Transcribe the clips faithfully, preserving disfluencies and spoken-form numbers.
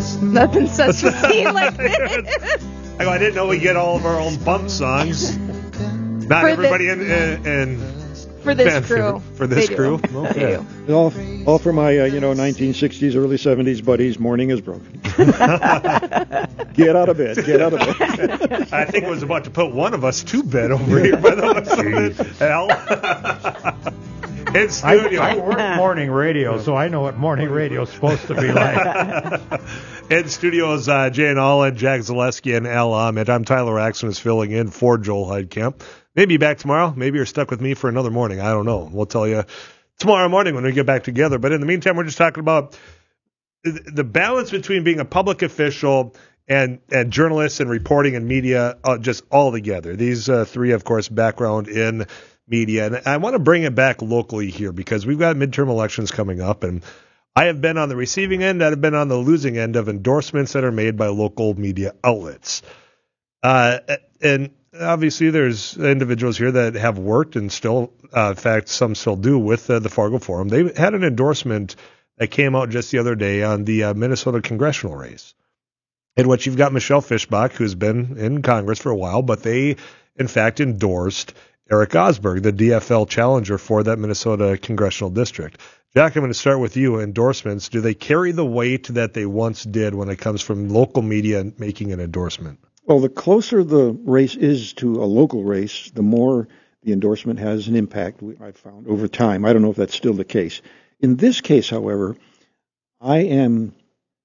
Nothing sets the scene like this. I go, I didn't know we get all of our own bump songs. Not For everybody the- in, in, in For this fan crew. favorite. For this They crew. do. Okay. They do. All, all for my, uh, you know, nineteen sixties, early seventies buddies. Morning is broken. Get out of bed. Get out of bed. I think it was about to put one of us to bed over here by the looks of it. Al. In I, studio. I work morning radio, so I know what morning radio is supposed to be like. In studios, uh, Jay Allen, Jack Zaleski, and Al Ahmed. I'm Tyler Axon is filling in for Joel Heidkamp. Maybe back tomorrow. Maybe you're stuck with me for another morning. I don't know. We'll tell you tomorrow morning when we get back together. But in the meantime, we're just talking about the balance between being a public official and, and journalists and reporting and media, uh, just all together. These uh, three, of course, background in media. And I want to bring it back locally here because we've got midterm elections coming up. And I have been on the receiving end. I've been on the losing end of endorsements that are made by local media outlets. Uh, and obviously, there's individuals here that have worked and still, uh, in fact, some still do with uh, the Fargo Forum. They had an endorsement that came out just the other day on the uh, Minnesota congressional race, in which you've got Michelle Fischbach, who's been in Congress for a while, but they, in fact, endorsed Eric Osberg, the D F L challenger for that Minnesota congressional district. Jack, I'm going to start with you. Endorsements, do they carry the weight that they once did when it comes from local media making an endorsement? Well, the closer the race is to a local race, the more the endorsement has an impact, I've found, over time. I don't know if that's still the case. In this case, however, I am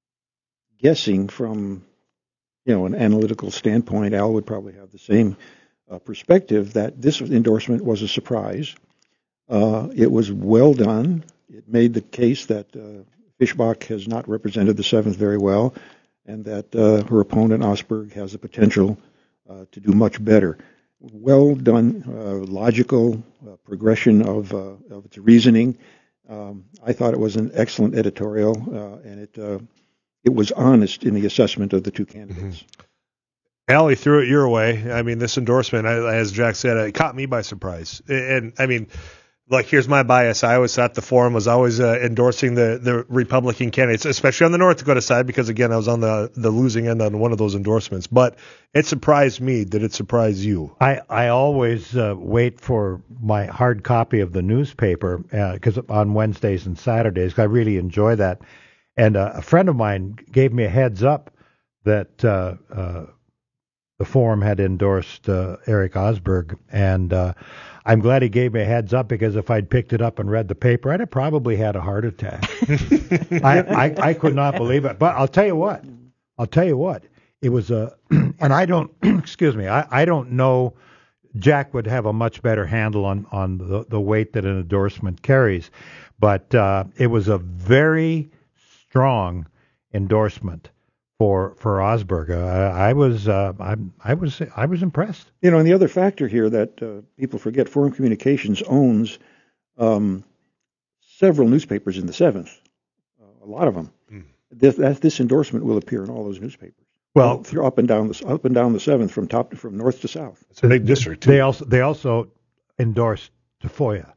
guessing from, you know, an analytical standpoint, Al would probably have the same uh, perspective, that this endorsement was a surprise. Uh, it was well done. It made the case that uh, Fischbach has not represented the seventh very well, and that uh, her opponent, Osberg, has the potential uh, to do much better. Well done, uh, logical uh, progression of, uh, of its reasoning. Um, I thought it was an excellent editorial, uh, and it uh, it was honest in the assessment of the two candidates. Mm-hmm. Allie threw it your way. I mean, this endorsement, as Jack said, it caught me by surprise. And, I mean, like, here's my bias. I always thought the Forum was always uh, endorsing the, the Republican candidates, especially on the North Dakota side, because, again, I was on the, the losing end on one of those endorsements. But it surprised me. Did it surprise you? I, I always uh, wait for my hard copy of the newspaper because uh, on Wednesdays and Saturdays, I really enjoy that. And uh, a friend of mine gave me a heads up that uh, uh, the Forum had endorsed uh, Eric Osberg, and uh, I'm glad he gave me a heads up, because if I'd picked it up and read the paper, I'd have probably had a heart attack. I, I I could not believe it. But I'll tell you what, I'll tell you what, it was a, and I don't, excuse me, I, I don't know, Jack would have a much better handle on, on the, the weight that an endorsement carries, but uh, it was a very strong endorsement for for Osberg. Uh, I was uh, I, I was I was impressed. You know, and the other factor here that uh, people forget, Forum Communications owns um, several newspapers in the seventh, uh, a lot of them. Mm. This, that, this endorsement will appear in all those newspapers. Well, through up and down the up and down the seventh, from top to, from north to south. It's a big district too. They also they also endorsed Tafoya,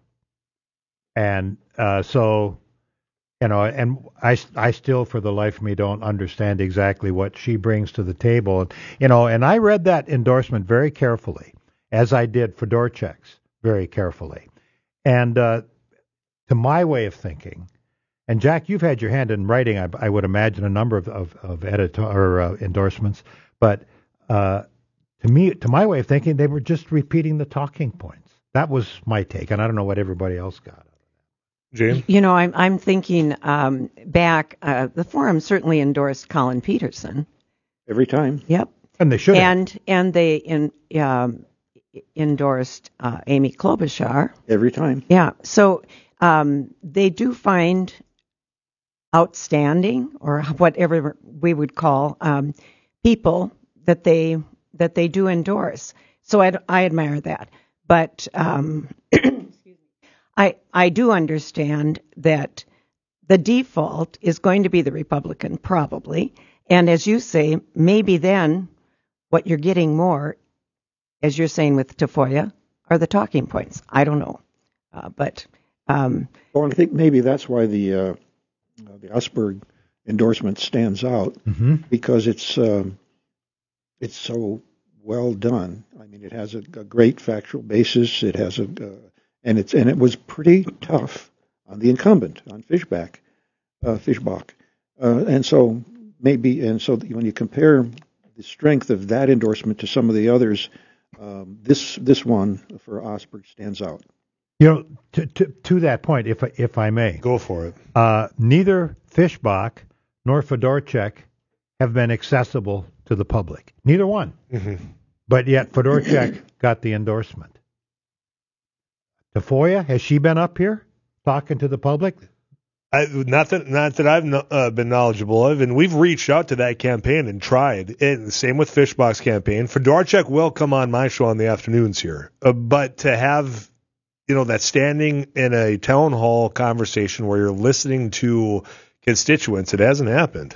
and uh, so. You know, and I, I still, for the life of me, don't understand exactly what she brings to the table. You know, and I read that endorsement very carefully, as I did Fedorchak's very carefully. And uh, to my way of thinking, and Jack, you've had your hand in writing, I, I would imagine, a number of, of, of editor, or, uh, endorsements. But uh, to me, to my way of thinking, they were just repeating the talking points. That was my take, and I don't know what everybody else got. Jane? You know, I'm I'm thinking um, back. Uh, the Forum certainly endorsed Colin Peterson every time. Yep, and they should. And and they in, um, endorsed uh, Amy Klobuchar every time. Yeah, so um, they do find outstanding, or whatever we would call um, people that they that they do endorse. So I, I admire that, but. Um, I, I do understand that the default is going to be the Republican, probably. And as you say, maybe then what you're getting more, as you're saying with Tafoya, are the talking points. I don't know. Uh, but um, well, I think maybe that's why the uh, uh, the Osberg endorsement stands out Mm-hmm. because it's um, it's so well done. I mean, it has a, a great factual basis. It has a uh, and it's and it was pretty tough on the incumbent, on Fishback, uh, Fishbach, uh, and so maybe and so when you compare the strength of that endorsement to some of the others, um, this this one for Osberg stands out. You know, to, to to that point, if I- if I may, Go for it. uh, neither Fishbach nor Fedorchak have been accessible to the public. Neither one. Mm-hmm. But yet Fedorchak got the endorsement. Tafoya, has she been up here talking to the public? I, not that not that I've no, uh, been knowledgeable of, and we've reached out to that campaign and tried. And the same with Fishbach's campaign. Fedorchak will come on my show in the afternoons here, uh, but to have you know that standing in a town hall conversation where you're listening to constituents, it hasn't happened.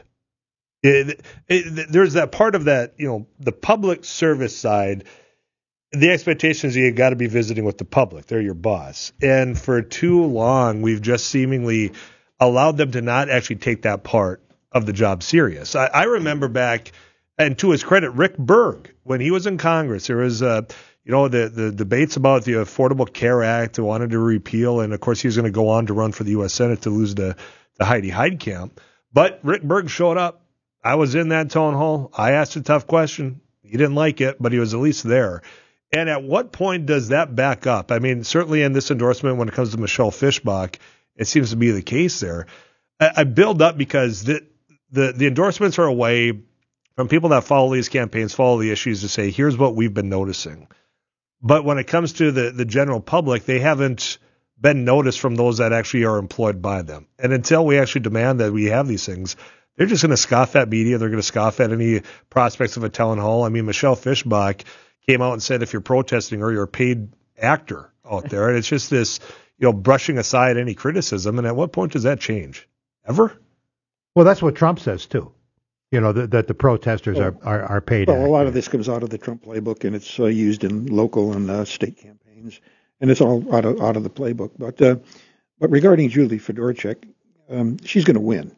It, it, there's that part of that, you know, the public service side. The expectation is you got to be visiting with the public. They're your boss. And for too long, we've just seemingly allowed them to not actually take that part of the job serious. I, I remember back, and to his credit, Rick Berg, when he was in Congress, there was, uh, you know, the, the debates about the Affordable Care Act, wanted to repeal, and of course he was going to go on to run for the U S Senate to lose to, to Heidi Heitkamp. But Rick Berg showed up. I was in that town hall. I asked a tough question. He didn't like it, but he was at least there. And at what point does that back up? I mean, certainly in this endorsement, when it comes to Michelle Fishbach, it seems to be the case there. I, I build up because the, the the endorsements are a way from people that follow these campaigns, follow the issues to say, here's what we've been noticing. But when it comes to the, the general public, they haven't been noticed from those that actually are employed by them. And until we actually demand that we have these things, they're just going to scoff at media. They're going to scoff at any prospects of a town hall. I mean, Michelle Fishbach came out and said, if you're protesting or you're a paid actor out there, and it's just this, you know, brushing aside any criticism. And at what point does that change? Ever? Well, that's what Trump says too. You know, that, that the protesters are, are, are paid. Well, a lot actors. of this comes out of the Trump playbook, and it's uh, used in local and uh, state campaigns, and it's all out of out of the playbook. But uh, but regarding Julie Fedorchak, um, she's going to win.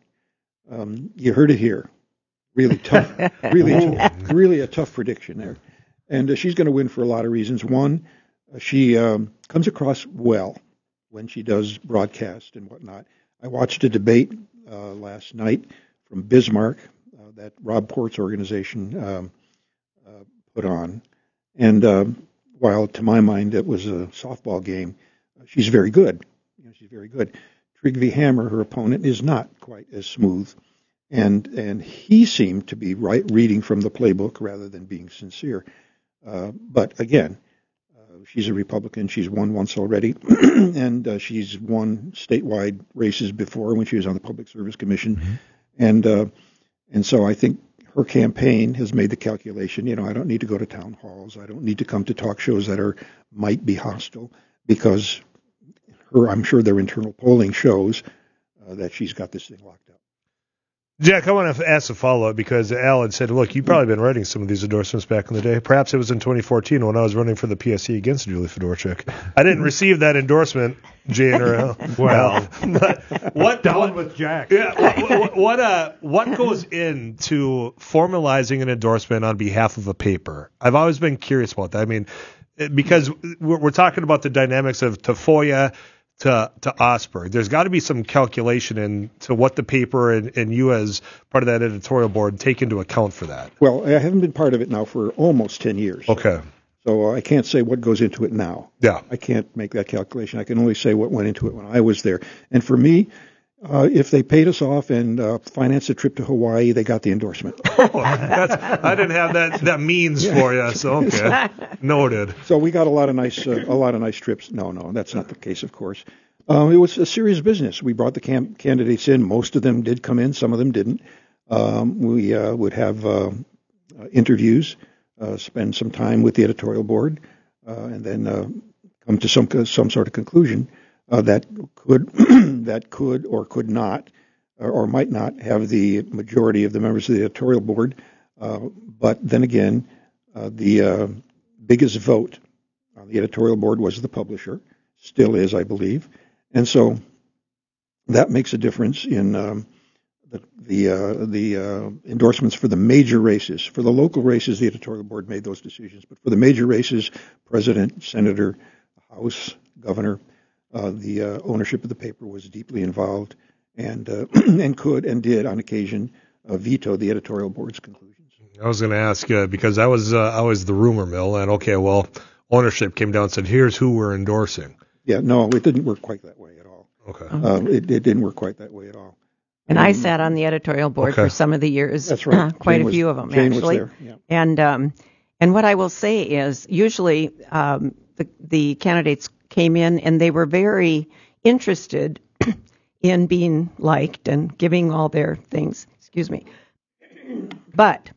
Um, you heard it here. Really tough, really, t- really a tough prediction there. And uh, she's going to win for a lot of reasons. One, uh, she um, comes across well when she does broadcast and whatnot. I watched a debate uh, last night from Bismarck uh, that Rob Port's organization um, uh, put on. And um, while to my mind it was a softball game, uh, she's very good. You know, she's very good. Trygve Hammer, her opponent, is not quite as smooth, and and he seemed to be right reading from the playbook rather than being sincere. Uh, but again, uh, she's a Republican. She's won once already, and uh, she's won statewide races before when she was on the Public Service Commission, mm-hmm. and uh, and so I think her campaign has made the calculation. You know, I don't need to go to town halls. I don't need to come to talk shows that are might be hostile because. Her, I'm sure their internal polling shows uh, that she's got this thing locked up. Jack, I want to ask a follow-up because Alan said, look, you've probably been writing some of these endorsements back in the day. Perhaps it was in twenty fourteen when I was running for the P S C against Julie Fedorchak. I didn't receive that endorsement, Jane or Al. Well, but what down what, with Jack. Yeah, what what, what, uh, what goes into formalizing an endorsement on behalf of a paper? I've always been curious about that. I mean, because we're, we're talking about the dynamics of Tafoya to to Osberg. There's got to be some calculation in to what the paper and, and you as part of that editorial board take into account for that. Well, I haven't been part of it now for almost ten years. Okay. So I can't say what goes into it now. Yeah. I can't make that calculation. I can only say what went into it when I was there. And for me, uh, if they paid us off and uh, financed a trip to Hawaii, they got the endorsement. Oh, that's, I didn't have that that means yeah. for you, so okay, noted. So we got a lot of nice uh, a lot of nice trips. No, no, that's not the case, of course. Um, it was a serious business. We brought the cam- candidates in. Most of them did come in. Some of them didn't. Um, we uh, would have uh, uh, interviews, uh, spend some time with the editorial board, uh, and then uh, come to some some sort of conclusion uh, that could that could or could not or, or might not have the majority of the members of the editorial board. Uh, but then again, uh, the uh, biggest vote on the editorial board was the publisher, still is, I believe. And so that makes a difference in um, the the, uh, the uh, endorsements for the major races. For the local races, the editorial board made those decisions. But for the major races, president, senator, House, governor, uh, the uh, ownership of the paper was deeply involved and uh, and could and did on occasion uh, veto the editorial board's conclusions. I was going to ask uh, because I was uh, I was the rumor mill, and okay, well, ownership came down and said, "Here's who we're endorsing." Yeah, no, it didn't work quite that way at all. Okay, uh, it, it didn't work quite that way at all. And I sat on the editorial board Okay. for some of the years. That's right. Uh, quite Jane a was- few of them, Jane was actually. there, yeah. And um, and what I will say is, usually um, the the candidates came in and they were very interested in being liked and giving all their things. Excuse me. But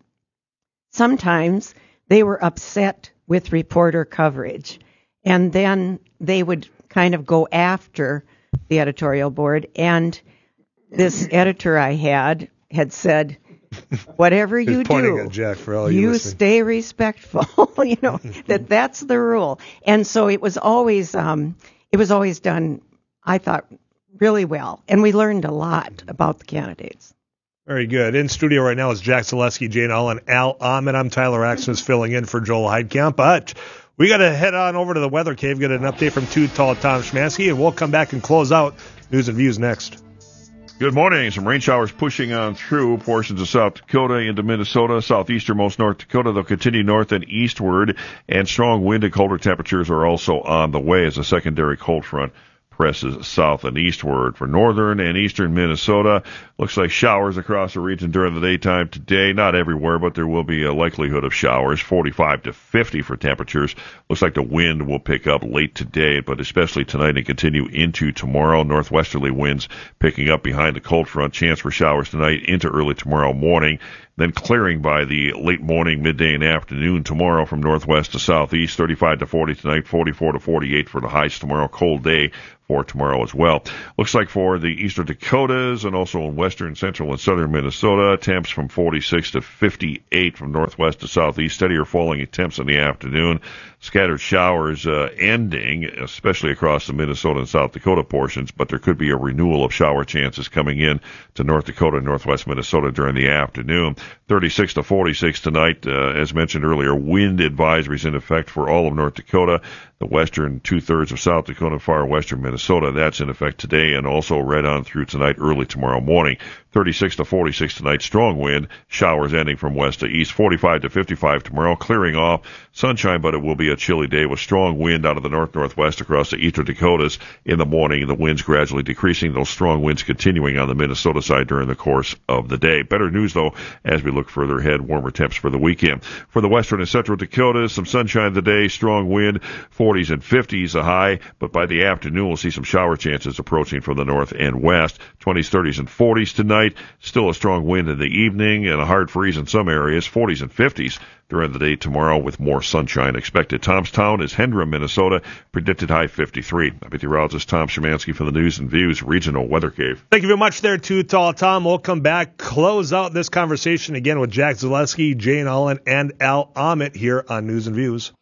sometimes they were upset with reporter coverage, and then they would kind of go after the editorial board. And this editor I had had said, whatever He's you pointing do, at Jack for all you you listening. stay respectful. You know, that that's the rule. And so it was always um, it was always done, I thought, really well. And we learned a lot about the candidates. Very good. In studio right now is Jack Zaleski, Jane Allen, Al Ahmed. I'm Tyler Axnes filling in for Joel Heidkamp. But we got to head on over to the Weather Cave, get an update from Too Tall Tom Schmansky, and we'll come back and close out News and Views next. Good morning. Some rain showers pushing on through portions of South Dakota into Minnesota, southeasternmost North Dakota. They'll continue north and eastward, and strong wind and colder temperatures are also on the way as a secondary cold front presses south and eastward. For northern and eastern Minnesota, looks like showers across the region during the daytime today. Not everywhere, but there will be a likelihood of showers. forty-five to fifty for temperatures. Looks like the wind will pick up late today, but especially tonight and continue into tomorrow. Northwesterly winds picking up behind the cold front. Chance for showers tonight into early tomorrow morning. Then clearing by the late morning, midday, and afternoon tomorrow from northwest to southeast. thirty-five to forty tonight, forty-four to forty-eight for the highs tomorrow. Cold day for tomorrow as well. Looks like for the eastern Dakotas and also in western, central, and southern Minnesota, temps from forty-six to fifty-eight from northwest to southeast. Steadier falling temps in the afternoon. Scattered showers uh, ending, especially across the Minnesota and South Dakota portions, but there could be a renewal of shower chances coming in to North Dakota and northwest Minnesota during the afternoon. thirty-six to forty-six tonight, uh, as mentioned earlier, wind advisories in effect for all of North Dakota, the western two-thirds of South Dakota and far western Minnesota. That's in effect today and also read on through tonight, early tomorrow morning. thirty-six to forty-six tonight, strong wind, showers ending from west to east. forty-five to fifty-five tomorrow, clearing off, sunshine, but it will be a chilly day with strong wind out of the north-northwest across the eastern Dakotas in the morning. The winds gradually decreasing, those strong winds continuing on the Minnesota side during the course of the day. Better news, though, as we look further ahead, warmer temps for the weekend. For the western and central Dakotas, some sunshine today, strong wind, forties and fifties a high, but by the afternoon we'll see some shower chances approaching from the north and west. twenties, thirties, and forties tonight. Still a strong wind in the evening and a hard freeze in some areas. forties and fifties during the day tomorrow with more sunshine expected. Tomstown is Hendra, Minnesota. Predicted high fifty-three. I'm meteorologist Tom Szymanski for the News and Views Regional Weather Cave. Thank you very much there, Too Tall Tom. We'll come back, close out this conversation again with Jack Zaleski, Jane Allen, and Al Ahmed here on News and Views.